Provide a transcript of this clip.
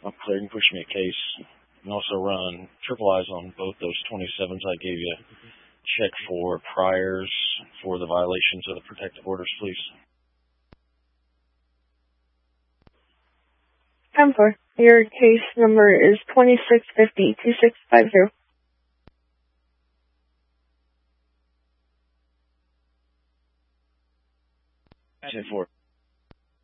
I'm cleared and push me a case. And also run triple eyes on both those 27s I gave you. Check for priors for the violations of the protective orders, please. 10-4. Your case number is 2650-2650. 10-4.